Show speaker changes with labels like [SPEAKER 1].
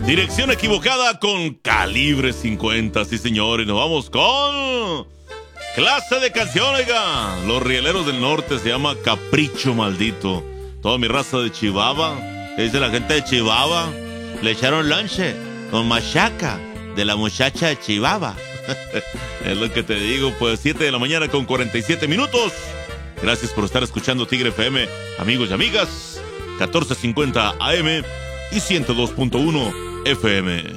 [SPEAKER 1] Dirección equivocada con Calibre 50, sí señores. Nos vamos con clase de canción, oiga. Los Rieleros del Norte, se llama Capricho Maldito. Toda mi raza de Chihuahua, ¿qué dice la gente de Chihuahua? Le echaron lonche con machaca de la muchacha de Chihuahua. Es lo que te digo, pues 7 de la mañana con 47 minutos. Gracias por estar escuchando Tigre FM, amigos y amigas. 1450 AM y 102.1 FM.